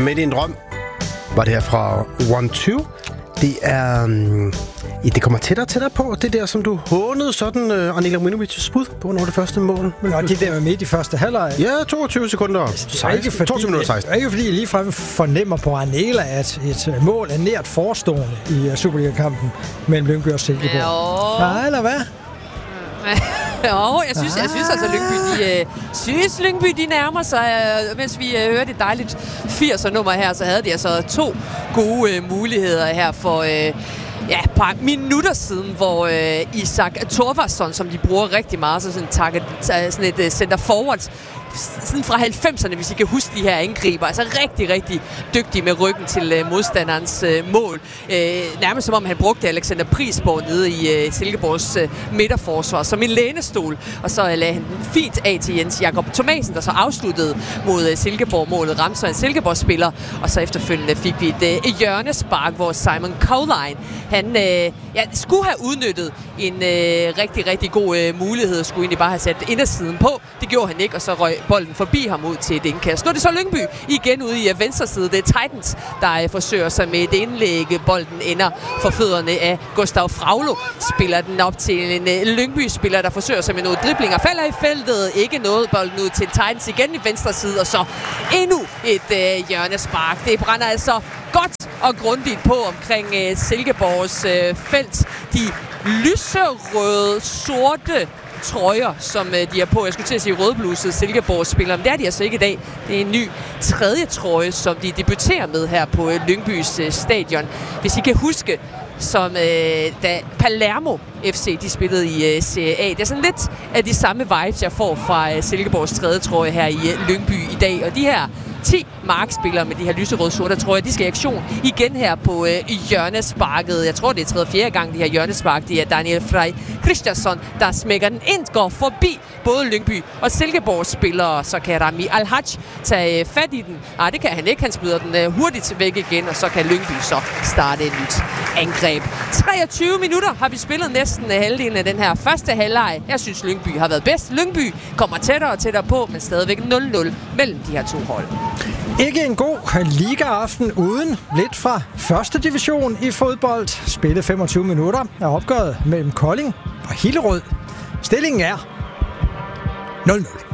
Midt i en drøm var det her fra 1-2. Det er... det kommer tættere og tættere på. Det der, som du hånede sådan Anela Mujnovic's bud på, når det første mål. Og det der med midt i første halvleg. Ja, 22 sekunder. 22 minutter 16. Det er ikke fordi, jeg ligefrem fornemmer på Anela, at et mål er nært forestående i Superliga-kampen mellem Lyngby og Silkeborg. Nej, eller hvad? Jo, jeg synes altså, Lyngby de nærmer sig, mens vi hørte et dejligt 80'er-nummer her, så havde de altså 2 gode muligheder her for et par minutter siden, hvor Isak Thorvarsson, som de bruger rigtig meget, så sådan et center forward, sådan fra 90'erne, hvis I kan huske de her angriber. Altså rigtig, rigtig dygtig med ryggen til modstanderens mål. Nærmest som om han brugte Alexander Prisborg nede i Silkeborgs midterforsvar som en lænestol. Og så lagde han den fint af til Jens Jakob Thomasen, der så afsluttede mod Silkeborg-målet. Ramte så en Silkeborg-spiller, og så efterfølgende fik vi et hjørnespark, hvor Simon Cowline, han skulle have udnyttet en rigtig, rigtig god mulighed. Skulle egentlig bare have sat indersiden på. Det gjorde han ikke, og så røg bolden forbi ham ud til et indkast. Nu er det så Lyngby igen ude i venstre side. Det er Titans, der forsøger sig med et indlæg. Bolden ender for fødderne af Gustav Fraglo. Spiller den op til en Lyngby-spiller, der forsøger sig med nogle driblinger. Falder i feltet. Ikke noget. Bolden ud til Titans igen i venstre side. Og så endnu et hjørnespark. Det brænder altså godt og grundigt på omkring Silkeborgs felt. De lyserøde, sorte trøjer, som de har på. Jeg skulle til at sige rødblusede Silkeborg-spillere, men det er de altså ikke i dag. Det er en ny 3. trøje, som de debuterer med her på Lyngbys stadion. Hvis I kan huske, som da Palermo FC, de spillede i Serie A. Det er sådan lidt af de samme vibes, jeg får fra Silkeborgs 3. trøje her i Lyngby i dag. Og de her 10 markspillere med de her lyserøde sorte trøjer, de skal i aktion igen her på hjørnesparket. Jeg tror, det er 3. 4. gang, de her hjørnespark. Det er Daniel Frey Christiansen, der smækker den ind, går forbi både Lyngby og Silkeborgs spillere. Så kan Rami Al-Haj tage fat i den. Nej, det kan han ikke. Han smider den hurtigt væk igen, og så kan Lyngby så starte et nyt angreb. 23 minutter har vi spillet næsten halvdelen af den her første halvleg. Jeg synes, Lyngby har været bedst. Lyngby kommer tættere og tættere på, men stadigvæk 0-0 mellem de her 2 hold. Ikke en god liga-aften uden lidt fra første division i fodbold. Spillet 25 minutter er opgøret mellem Kolding og Hillerød. Stillingen er 0-0.